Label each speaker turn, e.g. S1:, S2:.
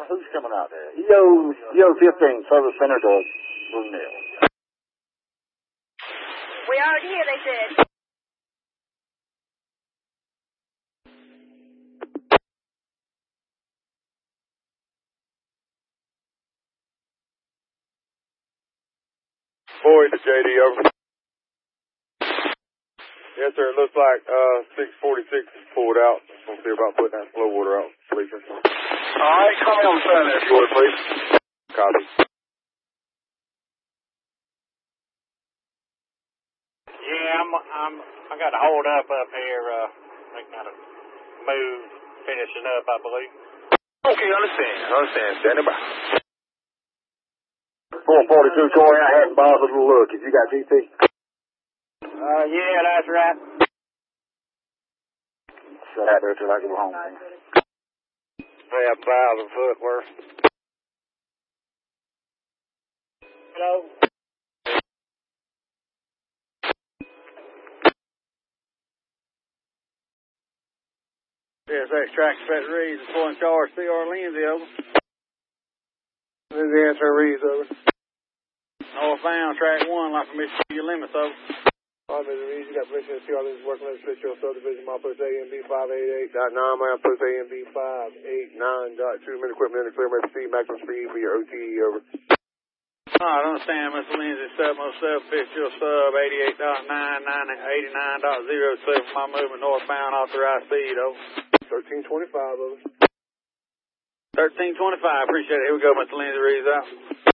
S1: Who's coming out there? EO 15, service center to Brunel.
S2: We already here, they said.
S3: Boyd to JD, over. Yes, sir. It looks like 646 is pulled out. We'll see about putting that flow water out. Leaking.
S1: All right, call me on the phone there, Boyd, please.
S3: Copy.
S4: Yeah, I got to hold up here. They got to move, finishing up, I believe.
S3: Okay, understand. Standing by.
S1: 442, Corey, I hadn't bothered to look. Have you got GT?
S4: Yeah, that's right.
S1: Shut out there till I go home, man.
S4: 1,000 foot worth. Hello?
S3: CSX Track Inspector Reeves is full in charge. CR Lindsay, over. Lindsay answer Reeves, over. Northbound, track 1, line from Mississippi, your limits, over. All right, Mr. Reeves, you got permission to CR Lindsay working on the Spitfield subdivision, my post AMB 588.9, my post AMB 589.2, minute equipment in the clear, may proceed, maximum speed for your OTE, over. All right, I understand, Mr. Lindsay, 707, Fitchfield sub, 88.9, 89.07, my movement northbound, authorized speed, over. 1325, over. 1325, appreciate it. Here we go, Mr. Lindsay, Reeves out.